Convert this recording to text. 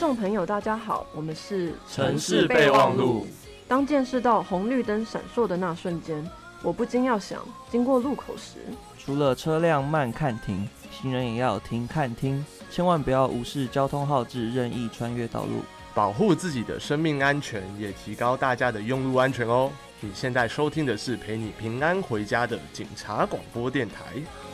众朋友大家好，我们是城市备忘录。 当见识到红绿灯闪烁的那瞬间，我不禁要想，经过路口时， 除了车辆慢看停，行人也要停看听，千万不要无视交通号志，任意穿越道路， 保护自己的生命安全，也提高大家的用路安全哦。你现在收听的是陪你平安回家的警察广播电台。